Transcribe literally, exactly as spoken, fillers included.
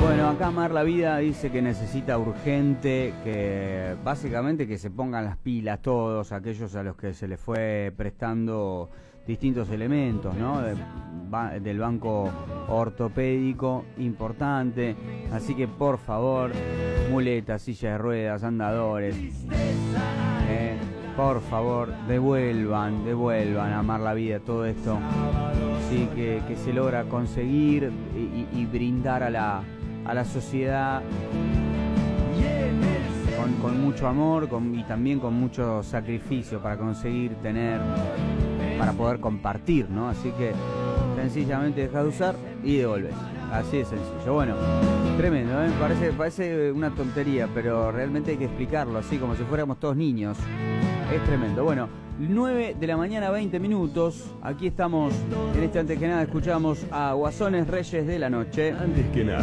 Bueno, acá Amar la Vida dice que necesita urgente, que básicamente que se pongan las pilas todos aquellos a los que se les fue prestando distintos elementos, ¿no? De, ba, del banco ortopédico importante, así que por favor, muletas, sillas de ruedas, andadores, eh, por favor, devuelvan, devuelvan a Amar la Vida todo esto, sí, que, que se logra conseguir y, y, y brindar a la a la sociedad con, con mucho amor con, y también con mucho sacrificio para conseguir tener, para poder compartir, ¿no? Así que sencillamente deja de usar y devolves. Así de sencillo. Bueno, tremendo, ¿eh? Parece, parece una tontería, pero realmente hay que explicarlo así, como si fuéramos todos niños. Es tremendo. Bueno, nueve de la mañana, veinte minutos. Aquí estamos. En este Antes que Nada escuchamos a Guasones Reyes de la Noche. Antes que nada.